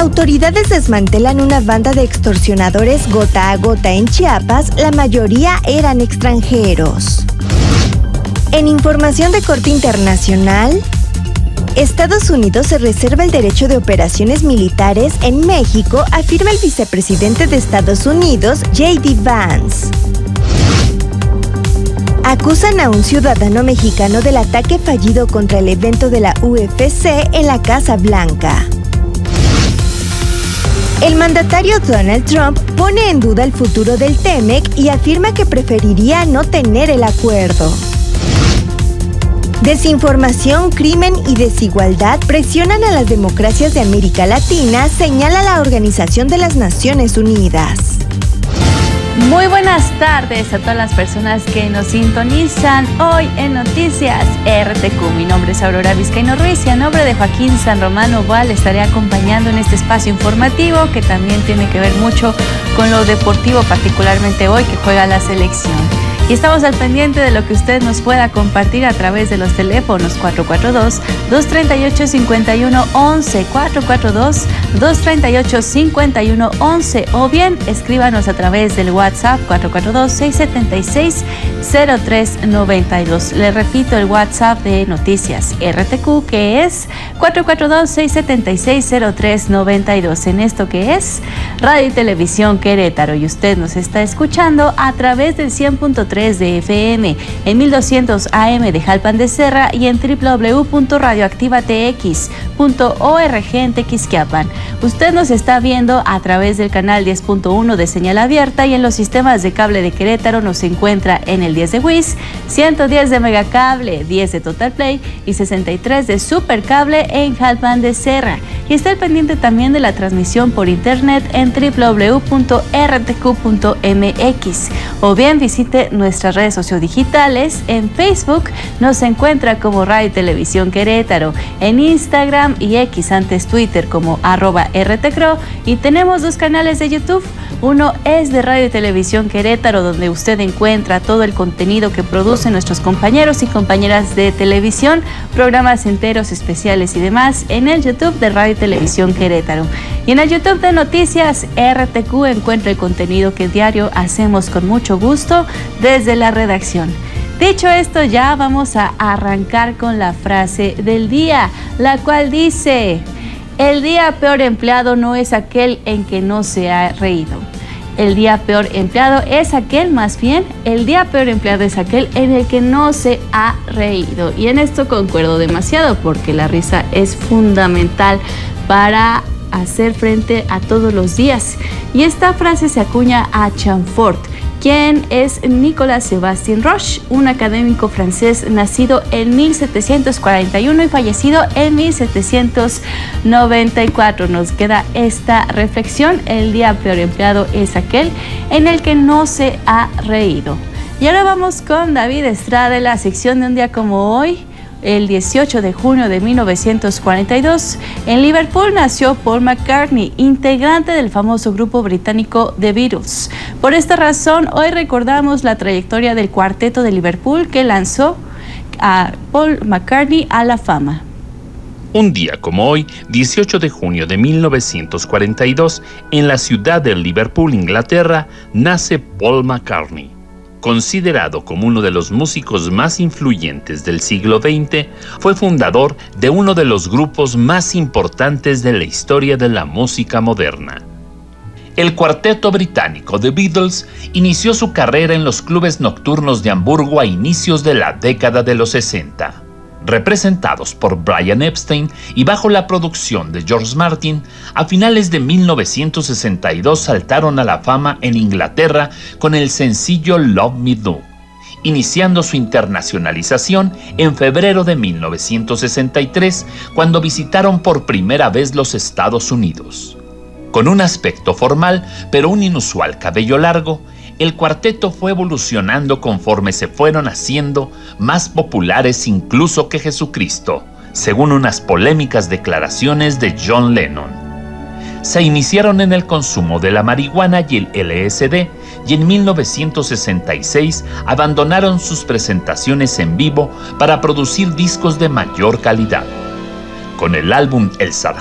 Autoridades desmantelan una banda de extorsionadores gota a gota en Chiapas, la mayoría eran extranjeros. En información de corte internacional, Estados Unidos se reserva el derecho de operaciones militares en México, afirma el vicepresidente de Estados Unidos, J.D. Vance. Acusan a un ciudadano mexicano del ataque fallido contra el evento de la UFC en la Casa Blanca. El mandatario Donald Trump pone en duda el futuro del TEMEC y afirma que preferiría no tener el acuerdo. Desinformación, crimen y desigualdad presionan a las democracias de América Latina, señala la Organización de las Naciones Unidas. Muy buenas tardes a todas las personas que nos sintonizan hoy en Noticias RTQ. Mi nombre es Aurora Vizcaíno Ruiz y a nombre de Joaquín San Román Oval estaré acompañando en este espacio informativo que también tiene que ver mucho con lo deportivo, particularmente hoy que juega la selección. Y estamos al pendiente de lo que usted nos pueda compartir a través de los teléfonos 442-238-5111, 442-238-5111 o bien escríbanos a través del WhatsApp 442-676-0392. Le repito el WhatsApp de Noticias RTQ que es 442-676-0392. En esto que es Radio y Televisión Querétaro y usted nos está escuchando a través del 100.3 de FM, en 1200 AM de Jalpan de Serra y en www.radioactivatx.org en Tequisquiapan. Usted nos está viendo a través del canal 10.1 de señal abierta y en los sistemas de cable de Querétaro nos encuentra en el 10 de WIS, 110 de Megacable, 10 de Total Play y 63 de Supercable en Jalpan de Serra. Y está al pendiente también de la transmisión por internet en www.rtq.mx o bien visite nuestras redes sociodigitales. En Facebook nos encuentra como Radio y Televisión Querétaro, en Instagram y X, antes Twitter, como @RTCRO, y tenemos dos canales de YouTube. Uno es de Radio y Televisión Querétaro, donde usted encuentra todo el contenido que producen nuestros compañeros y compañeras de televisión, programas enteros, especiales y demás, en el YouTube de Radio y Televisión Querétaro. Y en el YouTube de Noticias RTQ encuentra el contenido que diario hacemos con mucho gusto desde la redacción. Dicho esto, ya vamos a arrancar con la frase del día, la cual dice: el día peor empleado no es aquel en que no se ha reído. El día peor empleado es aquel, el día peor empleado es aquel en el que no se ha reído. Y en esto concuerdo demasiado, porque la risa es fundamental para hacer frente a todos los días. Y esta frase se acuña a Chamfort, quien es Nicolas Sébastien Roche, un académico francés nacido en 1741 y fallecido en 1794. Nos queda esta reflexión: el día peor empleado es aquel en el que no se ha reído. Y ahora vamos con David Estrada en la sección de un día como hoy. El 18 de junio de 1942, en Liverpool nació Paul McCartney, integrante del famoso grupo británico The Beatles. Por esta razón, hoy recordamos la trayectoria del cuarteto de Liverpool que lanzó a Paul McCartney a la fama. Un día como hoy, 18 de junio de 1942, en la ciudad de Liverpool, Inglaterra, nace Paul McCartney. Considerado como uno de los músicos más influyentes del siglo XX, fue fundador de uno de los grupos más importantes de la historia de la música moderna. El cuarteto británico The Beatles inició su carrera en los clubes nocturnos de Hamburgo a inicios de la década de los 60. Representados por Brian Epstein y bajo la producción de George Martin, a finales de 1962 saltaron a la fama en Inglaterra con el sencillo Love Me Do, iniciando su internacionalización en febrero de 1963, cuando visitaron por primera vez los Estados Unidos. Con un aspecto formal, pero un inusual cabello largo, el cuarteto fue evolucionando conforme se fueron haciendo más populares incluso que Jesucristo, según unas polémicas declaraciones de John Lennon. Se iniciaron en el consumo de la marihuana y el LSD, y en 1966 abandonaron sus presentaciones en vivo para producir discos de mayor calidad. Con el álbum El